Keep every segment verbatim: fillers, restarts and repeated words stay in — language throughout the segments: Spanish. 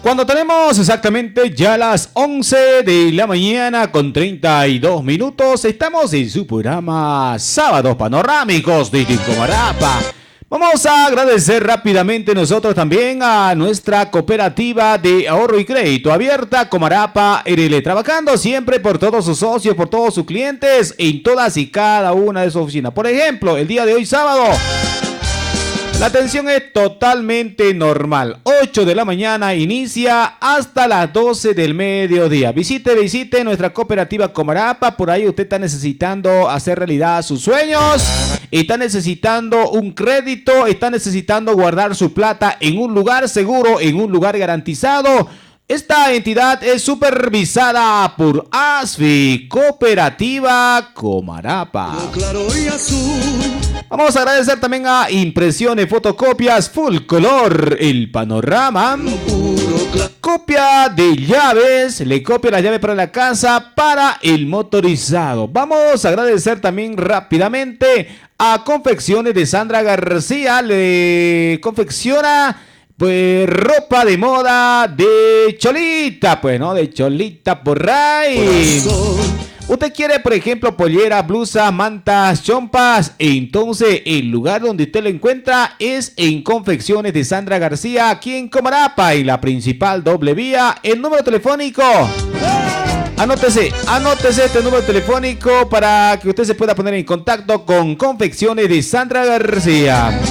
Cuando tenemos exactamente ya las once de la mañana con treinta y dos minutos, estamos en su programa Sábados Panorámicos de Comarapa. Vamos a agradecer rápidamente nosotros también a nuestra cooperativa de ahorro y crédito abierta Comarapa R L, trabajando siempre por todos sus socios, por todos sus clientes en todas y cada una de sus oficinas. Por ejemplo, el día de hoy sábado, la atención es totalmente normal. ocho de la mañana inicia hasta las doce del mediodía. Visite, visite nuestra cooperativa Comarapa. Por ahí usted está necesitando hacer realidad sus sueños. Está necesitando un crédito. Está necesitando guardar su plata en un lugar seguro, en un lugar garantizado. Esta entidad es supervisada por A S F I, Cooperativa Comarapa. Claro y azul. Vamos a agradecer también a Impresiones Fotocopias Full Color, el panorama. Copia de llaves, le copia las llaves para la casa, para el motorizado. Vamos a agradecer también rápidamente a Confecciones de Sandra García, le confecciona pues ropa de moda de Cholita, pues no, de Cholita por ahí. Usted quiere, por ejemplo, pollera, blusa, mantas, chompas, entonces el lugar donde usted lo encuentra es en Confecciones de Sandra García, aquí en Comarapa, en la principal doble vía. El número telefónico, anótese, anótese este número telefónico para que usted se pueda poner en contacto con Confecciones de Sandra García.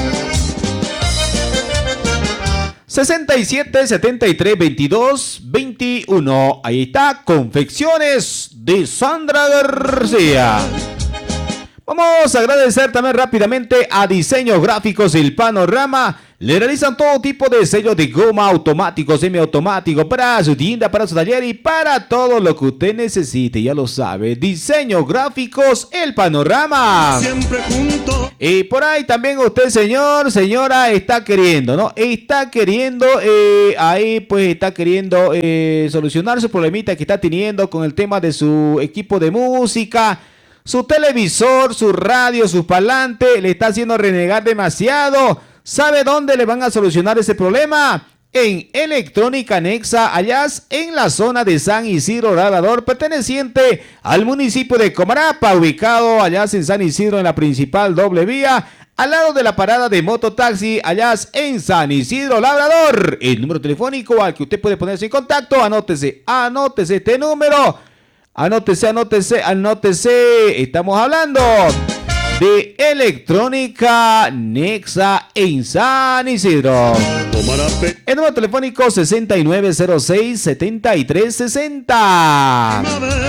sesenta y siete, setenta y tres, veintidós, veintiuno. Ahí está, Confecciones de Sandra García. Vamos a agradecer también rápidamente a Diseños Gráficos El Panorama. Le realizan todo tipo de sellos de goma, automático, semiautomático, para su tienda, para su taller y para todo lo que usted necesite. Ya lo sabe, Diseños Gráficos El Panorama. Siempre junto. Y por ahí también usted, señor, señora, está queriendo, ¿no? Está queriendo, eh, ahí pues está queriendo eh, solucionar su problemita que está teniendo con el tema de su equipo de música. Su televisor, su radio, su parlante le está haciendo renegar demasiado. ¿Sabe dónde le van a solucionar ese problema? En Electrónica Nexa, allá en la zona de San Isidro Labrador, perteneciente al municipio de Comarapa, ubicado allá en San Isidro en la principal doble vía, al lado de la parada de mototaxi, allá en San Isidro Labrador. El número telefónico al que usted puede ponerse en contacto, anótese, anótese este número, anótese, anótese, anótese, estamos hablando de Electrónica Nexa en San Isidro. El número telefónico sesenta y nueve cero seis, setenta y tres sesenta.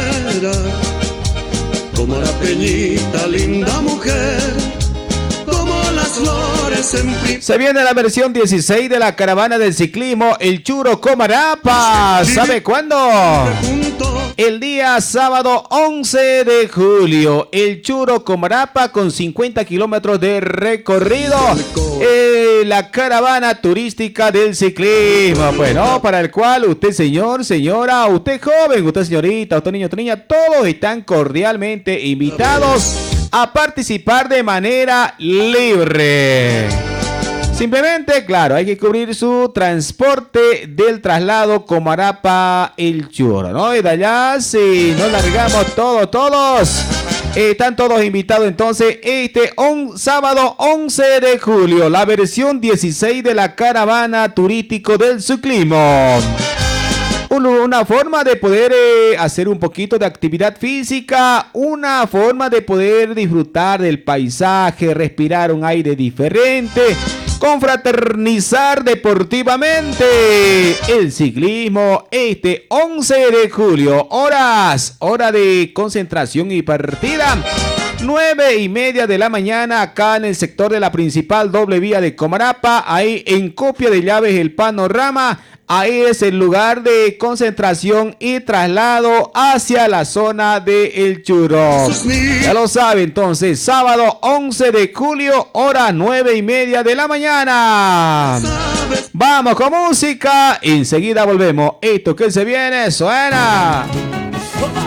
Como la peñita, linda mujer, como las flores en pri- Se viene la versión dieciséis de la caravana del ciclismo, el Churo Comarapa. ¿Sabe cuándo? El día sábado once de julio, el Churo Comarapa con cincuenta kilómetros de recorrido, eh, la caravana turística del ciclismo, bueno, para el cual usted, señor, señora, usted joven, usted señorita, usted niño, usted niña, todos están cordialmente invitados a participar de manera libre. Simplemente, claro, hay que cubrir su transporte del traslado Comarapa El Churo, ¿no? Y de allá, si nos largamos todos, todos, eh, están todos invitados entonces este on, sábado once de julio, la versión dieciséis de la caravana turístico del ciclismo. Una forma de poder eh, hacer un poquito de actividad física, una forma de poder disfrutar del paisaje, respirar un aire diferente, confraternizar deportivamente. El ciclismo este once de julio, horas, hora de concentración y partida. nueve y media de la mañana acá en el sector de la principal doble vía de Comarapa, ahí en Copia de Llaves El Panorama. Ahí es el lugar de concentración y traslado hacia la zona de El Churo. Ya lo sabe entonces, sábado once de julio, hora nueve y media de la mañana. Vamos con música, enseguida volvemos. Esto que se viene suena.